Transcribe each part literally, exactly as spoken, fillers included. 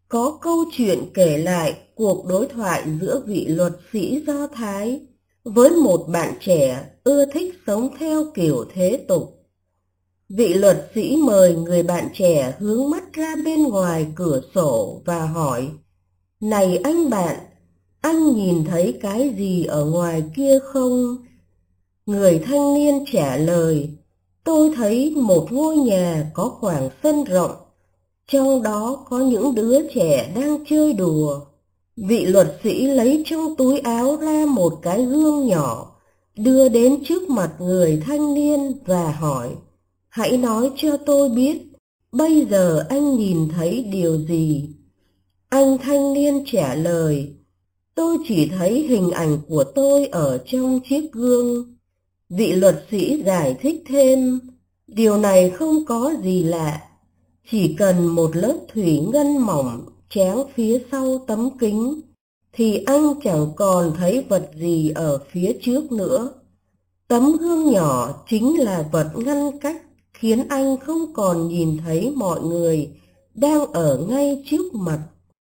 Có câu chuyện kể lại cuộc đối thoại giữa vị luật sĩ Do Thái với một bạn trẻ ưa thích sống theo kiểu thế tục. Vị luật sĩ mời người bạn trẻ hướng mắt ra bên ngoài cửa sổ và hỏi: "Này anh bạn, anh nhìn thấy cái gì ở ngoài kia không?" Người thanh niên trả lời: "Tôi thấy một ngôi nhà có khoảng sân rộng, trong đó có những đứa trẻ đang chơi đùa." Vị luật sĩ lấy trong túi áo ra một cái gương nhỏ, đưa đến trước mặt người thanh niên và hỏi: "Hãy nói cho tôi biết, bây giờ anh nhìn thấy điều gì?" Anh thanh niên trả lời: "Tôi chỉ thấy hình ảnh của tôi ở trong chiếc gương." Vị luật sĩ giải thích thêm: "Điều này không có gì lạ. Chỉ cần một lớp thủy ngân mỏng tráng phía sau tấm kính, thì anh chẳng còn thấy vật gì ở phía trước nữa. Tấm gương nhỏ chính là vật ngăn cách khiến anh không còn nhìn thấy mọi người đang ở ngay trước mặt."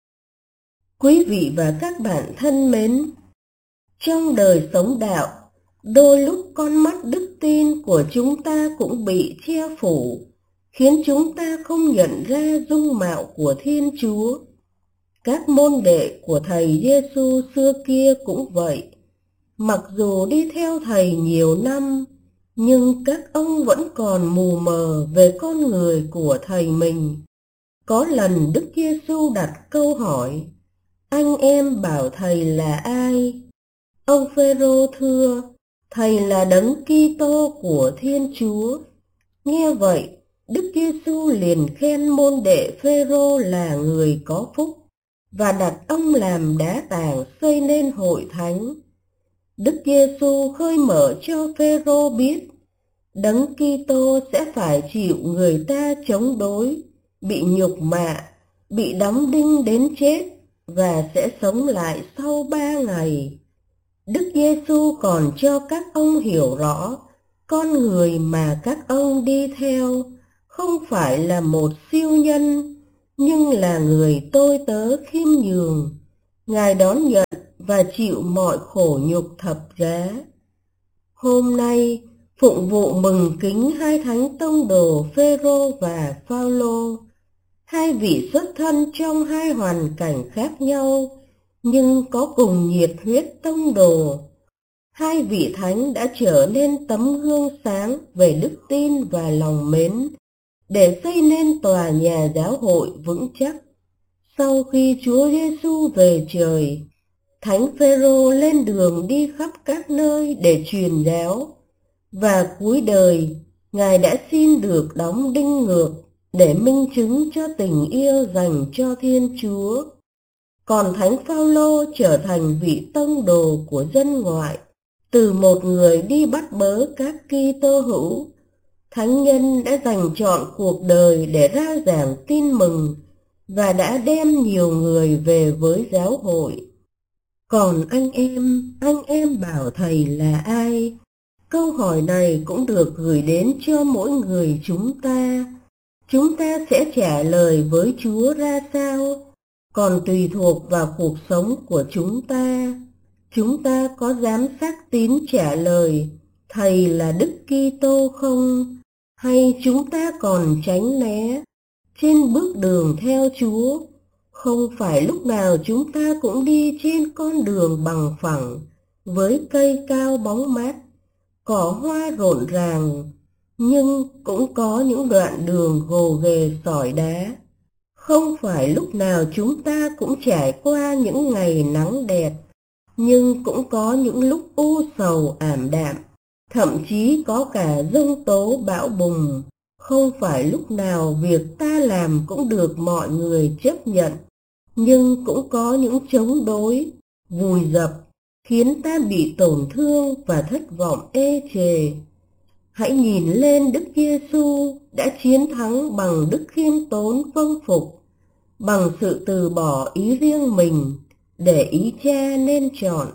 Quý vị và các bạn thân mến, trong đời sống đạo, đôi lúc con mắt đức tin của chúng ta cũng bị che phủ, khiến chúng ta không nhận ra dung mạo của Thiên Chúa. Các môn đệ của Thầy Giêsu xưa kia cũng vậy. Mặc dù đi theo Thầy nhiều năm, nhưng các ông vẫn còn mù mờ về con người của Thầy mình. Có lần Đức Giêsu đặt câu hỏi: "Anh em bảo Thầy là ai?" Ông Phêrô thưa: "Thầy là Đấng Kitô của Thiên Chúa." Nghe vậy, Đức Giêsu liền khen môn đệ Phêrô là người có phúc và đặt ông làm đá tảng xây nên hội thánh. Đức Giêsu khơi mở cho Phêrô biết Đấng Kitô sẽ phải chịu người ta chống đối, bị nhục mạ, bị đóng đinh đến chết và sẽ sống lại sau ba ngày. Đức Giêsu còn cho các ông hiểu rõ con người mà các ông đi theo không phải là một siêu nhân, nhưng là người tôi tớ khiêm nhường. Ngài đón nhận và chịu mọi khổ nhục thập giá. Hôm nay, phụng vụ mừng kính hai thánh tông đồ Phêrô và Phaolô, hai vị xuất thân trong hai hoàn cảnh khác nhau, nhưng có cùng nhiệt huyết tông đồ. Hai vị thánh đã trở nên tấm gương sáng về đức tin và lòng mến, để xây nên tòa nhà giáo hội vững chắc. Sau khi Chúa Giêsu về trời, Thánh Phêrô lên đường đi khắp các nơi để truyền giáo, và cuối đời Ngài đã xin được đóng đinh ngược để minh chứng cho tình yêu dành cho Thiên Chúa. Còn Thánh Phaolô trở thành vị tông đồ của dân ngoại, từ một người đi bắt bớ các Kitô hữu. Thánh nhân đã dành trọn cuộc đời để ra giảng tin mừng và đã đem nhiều người về với giáo hội. Còn anh em, anh em bảo Thầy là ai? Câu hỏi này cũng được gửi đến cho mỗi người chúng ta. Chúng ta sẽ trả lời với Chúa ra sao, còn tùy thuộc vào cuộc sống của chúng ta. Chúng ta có dám xác tín trả lời Thầy là Đức Kitô không? Hay chúng ta còn tránh né? Trên bước đường theo Chúa, không phải lúc nào chúng ta cũng đi trên con đường bằng phẳng, với cây cao bóng mát, cỏ hoa rộn ràng, nhưng cũng có những đoạn đường gồ ghề sỏi đá. Không phải lúc nào chúng ta cũng trải qua những ngày nắng đẹp, nhưng cũng có những lúc u sầu ảm đạm, thậm chí có cả dông tố bão bùng. Không phải lúc nào việc ta làm cũng được mọi người chấp nhận, nhưng cũng có những chống đối, vùi dập, khiến ta bị tổn thương và thất vọng ê chề. Hãy nhìn lên Đức Giêsu đã chiến thắng bằng đức khiêm tốn vâng phục, bằng sự từ bỏ ý riêng mình để ý Cha nên chọn.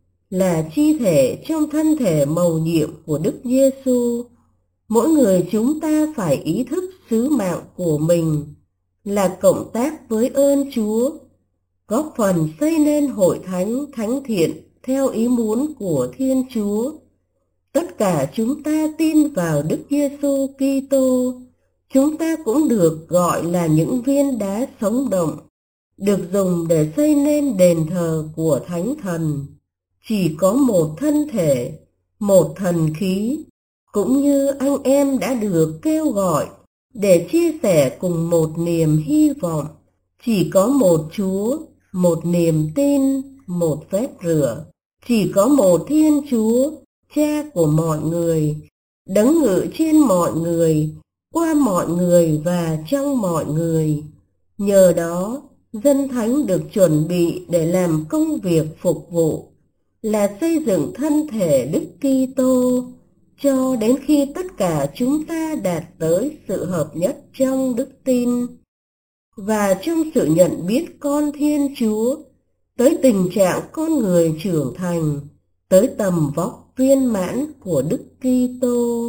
Là chi thể trong thân thể mầu nhiệm của Đức Giêsu, mỗi người chúng ta phải ý thức sứ mạng của mình là cộng tác với ơn Chúa, góp phần xây nên hội thánh thánh thiện theo ý muốn của Thiên Chúa. Tất cả chúng ta tin vào Đức Giêsu Kitô, chúng ta cũng được gọi là những viên đá sống động, được dùng để xây nên đền thờ của Thánh Thần. Chỉ có một thân thể, một thần khí, cũng như anh em đã được kêu gọi để chia sẻ cùng một niềm hy vọng. Chỉ có một Chúa, một niềm tin, một phép rửa. Chỉ có một Thiên Chúa, Cha của mọi người, đấng ngự trên mọi người, qua mọi người và trong mọi người. Nhờ đó, dân thánh được chuẩn bị để làm công việc phục vụ, là xây dựng thân thể Đức Kitô, cho đến khi tất cả chúng ta đạt tới sự hợp nhất trong đức tin và trong sự nhận biết con Thiên Chúa, tới tình trạng con người trưởng thành, tới tầm vóc viên mãn của Đức Kitô.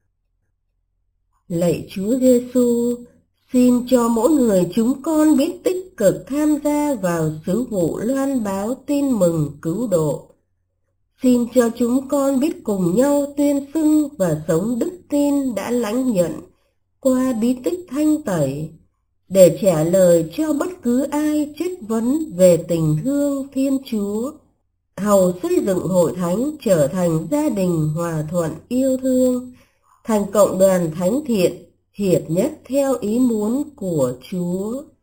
Lạy Chúa Giêsu, xin cho mỗi người chúng con biết tích cực tham gia vào sứ vụ loan báo tin mừng cứu độ. Xin cho chúng con biết cùng nhau tuyên xưng và sống đức tin đã lãnh nhận qua bí tích thanh tẩy, để trả lời cho bất cứ ai chất vấn về tình thương Thiên Chúa, hầu xây dựng hội thánh trở thành gia đình hòa thuận yêu thương, thành cộng đoàn thánh thiện hiệp nhất theo ý muốn của Chúa.